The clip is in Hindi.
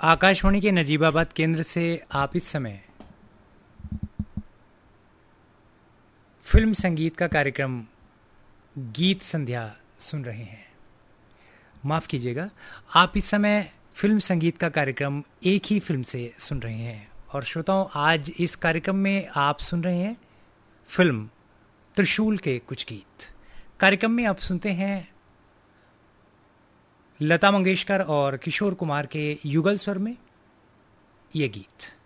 आकाशवाणी के नजीबाबाद केंद्र से आप इस समय फिल्म संगीत का कार्यक्रम गीत संध्या सुन रहे हैं। माफ कीजिएगा, आप इस समय फिल्म संगीत का कार्यक्रम एक ही फिल्म से सुन रहे हैं। और श्रोताओं, आज इस कार्यक्रम में आप सुन रहे हैं फिल्म त्रिशूल के कुछ गीत। कार्यक्रम में आप सुनते हैं लता मंगेशकर और किशोर कुमार के युगल स्वर में ये गीत।